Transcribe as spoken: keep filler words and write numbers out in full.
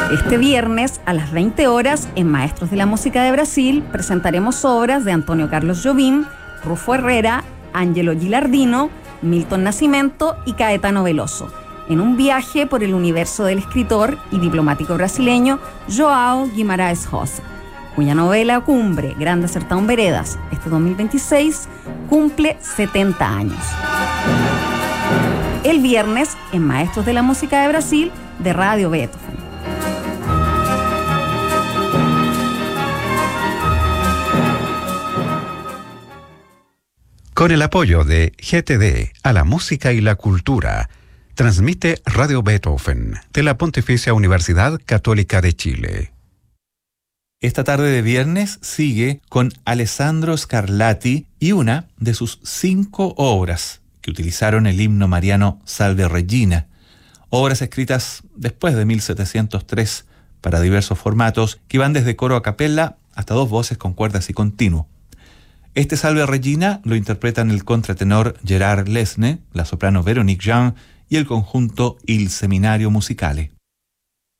Este viernes a las veinte horas en Maestros de la Música de Brasil presentaremos obras de Antonio Carlos Jobim, Rufo Herrera, Ângelo Gilardino, Milton Nascimento y Caetano Veloso, en un viaje por el universo del escritor y diplomático brasileño João Guimarães Rosa, cuya novela Cumbre, Grandes Sertão Veredas, este dos mil veintiséis, cumple setenta años. El viernes en Maestros de la Música de Brasil de Radio Beethoven. Con el apoyo de G T D a la música y la cultura, transmite Radio Beethoven de la Pontificia Universidad Católica de Chile. Esta tarde de viernes sigue con Alessandro Scarlatti y una de sus cinco obras que utilizaron el himno mariano Salve Regina, obras escritas después de mil setecientos tres para diversos formatos que van desde coro a capella hasta dos voces con cuerdas y continuo. Este Salve Regina lo interpretan el contratenor Gerard Lesne, la soprano Véronique Jean y el conjunto Il Seminario Musicale.